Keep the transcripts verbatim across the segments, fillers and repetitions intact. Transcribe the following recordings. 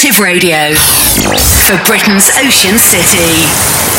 Active Radio for Britain's Ocean City.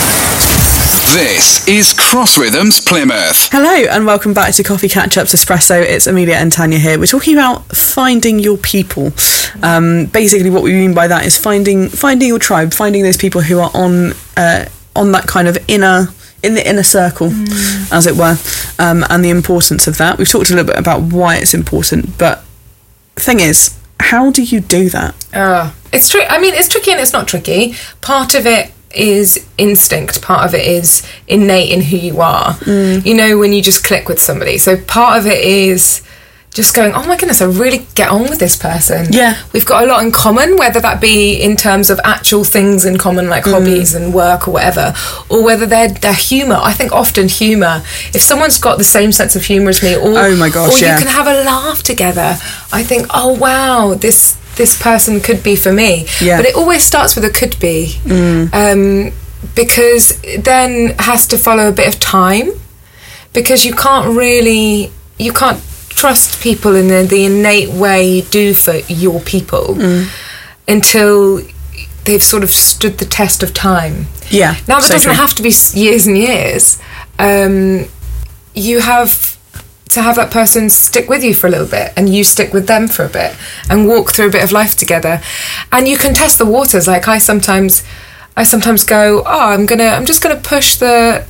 This is Cross Rhythms Plymouth. Hello and welcome back to Coffee Catch-Ups Espresso. It's Amelia and Tanya here. We're talking about finding your people. Um, basically what we mean by that is finding finding your tribe, finding those people who are on uh, on that kind of inner, in the inner circle, mm. as it were, um, and the importance of that. We've talked a little bit about why it's important, but the thing is, how do you do that? Uh, it's tri- I mean, it's tricky and it's not tricky. Part of it is instinct, part of it is innate in who you are. Mm. You know, when you just click with somebody. So part of it is just going, oh my goodness, I really get on with this person. Yeah. We've got a lot in common, whether that be in terms of actual things in common, like mm. hobbies and work or whatever, or whether they're, their humour. I think often humour, if someone's got the same sense of humour as me, or, oh my gosh, or yeah. you can have a laugh together, I think, oh wow, this this person could be for me. Yeah. But it always starts with a could be. Mm. Um, because it then has to follow a bit of time, because you can't really, you can't trust people in the, the innate way you do for your people mm. until they've sort of stood the test of time. Yeah. Now that so doesn't true. have to be years and years. Um, you have to have that person stick with you for a little bit, and you stick with them for a bit, and walk through a bit of life together. And you can test the waters. Like I sometimes, I sometimes go, oh, I'm gonna, I'm just gonna push the,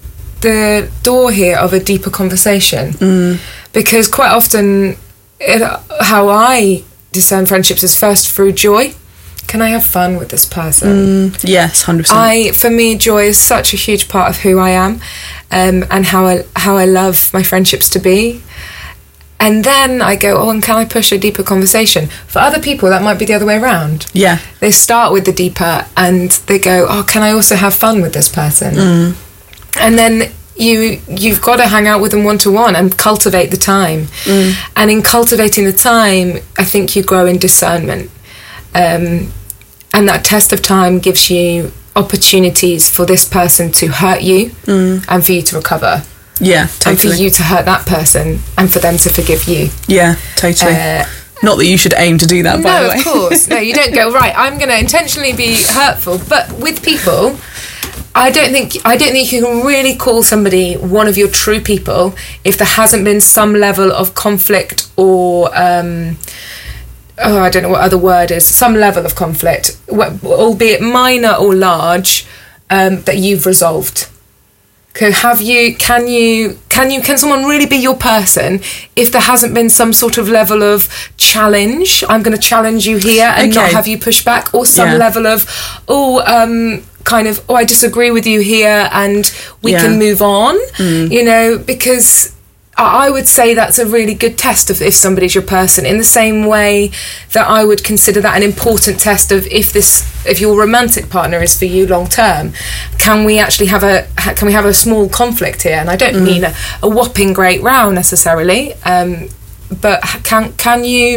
the door here of a deeper conversation, mm. because quite often, it, how I discern friendships is first through joy. Can I have fun with this person? Mm, yes, one hundred percent. I, for me, joy is such a huge part of who I am, um, and how I how I love my friendships to be. And then I go, oh, and can I push a deeper conversation? For other people, that might be the other way around. Yeah. They start with the deeper, and they go, oh, can I also have fun with this person? Mm. And then you you've got to hang out with them one to one and cultivate the time. Mm. And in cultivating the time, I think you grow in discernment. Um, and that test of time gives you opportunities for this person to hurt you mm. and for you to recover. Yeah, totally. And for you to hurt that person and for them to forgive you. Yeah, totally. Uh, Not that you should aim to do that, by no, the way. No, of course. No, you don't go, right, I'm going to intentionally be hurtful. But with people, I don't think I don't think you can really call somebody one of your true people if there hasn't been some level of conflict or... Um, oh, I don't know what other word is, some level of conflict, albeit minor or large, um, that you've resolved. Okay, have you, can you, can you, can someone really be your person if there hasn't been some sort of level of challenge? I'm going to challenge you here and okay. not have you push back, or some yeah. level of, oh, um, kind of, oh, I disagree with you here and we yeah. can move on, mm. you know, because... I would say that's a really good test of if somebody's your person, in the same way that I would consider that an important test of if this, if your romantic partner is for you long term. Can we actually have a can we have a small conflict here? And I don't mm. mean a, a whopping great row necessarily, um, but can can you